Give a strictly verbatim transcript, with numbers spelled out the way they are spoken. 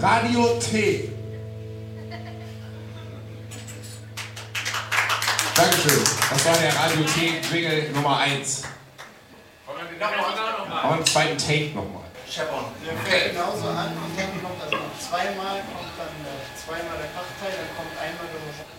Radiothek. Dankeschön. Das war der Radiothek-Jingle Nummer eins. Aber einen zweiten Take nochmal. Chevron. Der fängt genauso an und dann kommt das noch zweimal, kommt dann zweimal der Kraftteil, dann kommt einmal der